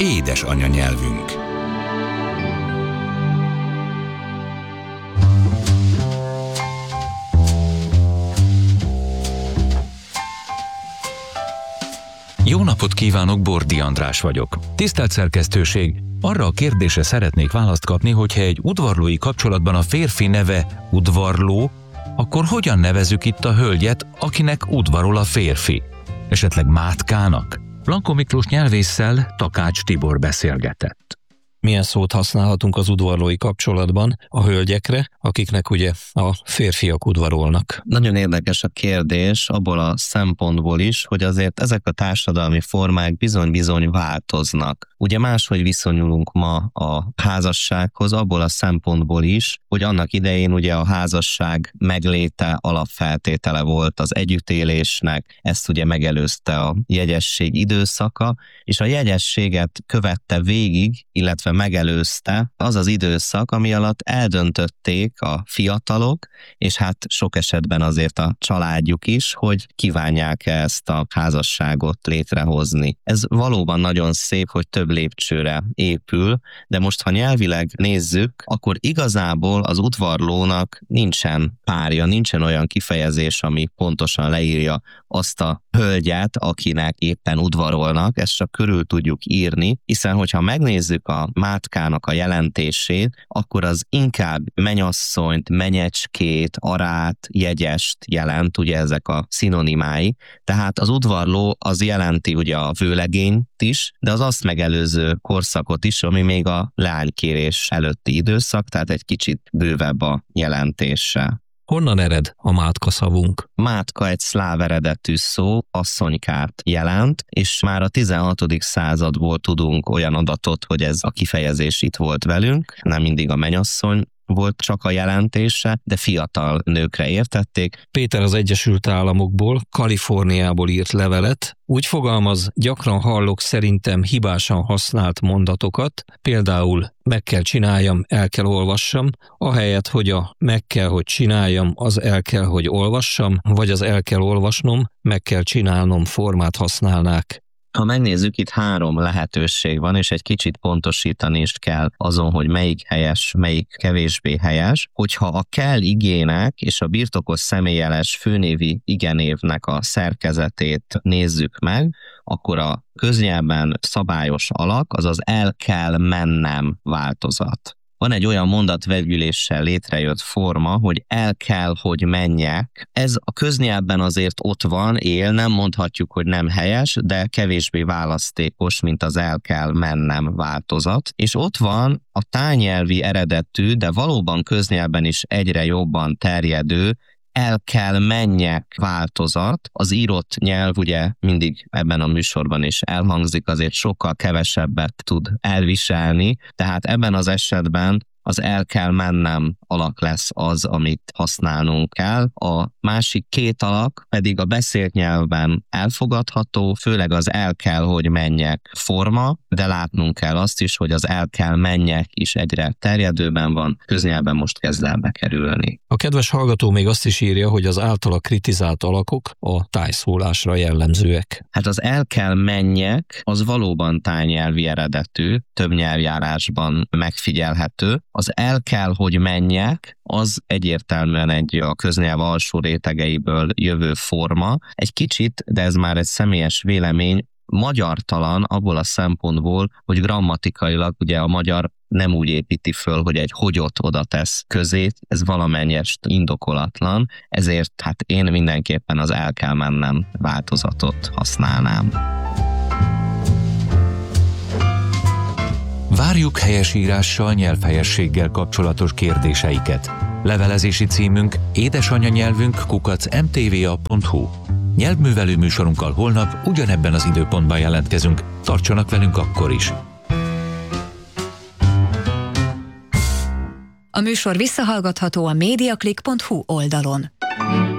Édes anyanyelvünk. Jó napot kívánok, Bordi András vagyok. Tisztelt szerkesztőség, arra a kérdésre szeretnék választ kapni, hogyha egy udvarlói kapcsolatban a férfi neve udvarló, akkor hogyan nevezzük itt a hölgyet, akinek udvarol a férfi? Esetleg Mátkának? Blanko Miklós nyelvésszel Takács Tibor beszélgetett. Milyen szót használhatunk az udvarlói kapcsolatban a hölgyekre, akiknek ugye a férfiak udvarolnak? Nagyon érdekes a kérdés abból a szempontból is, hogy azért ezek a társadalmi formák bizony-bizony változnak. Ugye máshogy viszonyulunk ma a házassághoz, abból a szempontból is, hogy annak idején ugye a házasság megléte alapfeltétele volt az együttélésnek, ezt ugye megelőzte a jegyesség időszaka, és a jegyességet követte végig, illetve megelőzte az az időszak, ami alatt eldöntötték a fiatalok, és hát sok esetben azért a családjuk is, hogy kívánják ezt a házasságot létrehozni. Ez valóban nagyon szép, hogy több lépcsőre épül, de most ha nyelvileg nézzük, akkor igazából az udvarlónak nincsen párja, nincsen olyan kifejezés, ami pontosan leírja azt a hölgyet, akinek éppen udvarolnak, ezt csak körül tudjuk írni, hiszen hogyha megnézzük a Mátkának a jelentését, akkor az inkább menyasszonyt, menyecskét, arát, jegyest jelent, ugye ezek a szinonimái, tehát az udvarló az jelenti ugye a vőlegényt is, de az azt megelőző korszakot is, ami még a leánykérés előtti időszak, tehát egy kicsit bővebb a jelentése. Honnan ered a mátka szavunk? Mátka egy szláv eredetű szó, asszonykát jelent, és már a 16. századból tudunk olyan adatot, hogy ez a kifejezés itt volt velünk, nem mindig a mennyasszony volt csak a jelentése, de fiatal nőkre értették. Péter az Egyesült Államokból, Kaliforniából írt levelet, úgy fogalmaz, gyakran hallok szerintem hibásan használt mondatokat, például meg kell csináljam, el kell olvassam, ahelyett, hogy a meg kell, hogy csináljam, az el kell, hogy olvassam, vagy az el kell olvasnom, meg kell csinálnom formát használnák. Ha megnézzük, itt 3 lehetőség van, és egy kicsit pontosítani is kell azon, hogy melyik helyes, melyik kevésbé helyes. Hogyha a kell igének és a birtokos személyjeles főnévi igenévnek a szerkezetét nézzük meg, akkor a köznyelvben szabályos alak, azaz el kell mennem változat. Van egy olyan mondatvegyüléssel létrejött forma, hogy el kell, hogy menjek. Ez a köznyelvben azért ott van, él, nem mondhatjuk, hogy nem helyes, de kevésbé választékos, mint az el kell mennem változat. És ott van a tájnyelvi eredetű, de valóban köznyelvben is egyre jobban terjedő, el kell menjek változat. Az írott nyelv ugye mindig ebben a műsorban is elhangzik, azért sokkal kevesebbet tud elviselni, tehát ebben az esetben az el kell mennem alak lesz az, amit használnunk kell. A másik 2 alak pedig a beszélt nyelvben elfogadható, főleg az el kell, hogy menjek forma, de látnunk kell azt is, hogy az el kell menjek is egyre terjedőben van, köznyelvben most kezd el bekerülni. A kedves hallgató még azt is írja, hogy az általa kritizált alakok a tájszólásra jellemzőek. Hát az el kell menjek, az valóban tájnyelvi eredetű, több nyelvjárásban megfigyelhető. Az el kell, hogy menjek, az egyértelműen a köznyelv alsó rétegeiből jövő forma. Egy kicsit, de ez már egy személyes vélemény, magyartalan abból a szempontból, hogy grammatikailag ugye a magyar nem úgy építi föl, hogy egy hogyot oda tesz közé, ez valamennyest indokolatlan, ezért hát én mindenképpen az el kell mennem változatot használnám. Várjuk helyesírással, nyelvhelyességgel kapcsolatos kérdéseiket. Levelezési címünk édesanyanyelvünk@mtva.hu. Nyelvművelő műsorunkkal holnap ugyanebben az időpontban jelentkezünk. Tartsanak velünk akkor is! A műsor visszahallgatható a mediaclick.hu oldalon.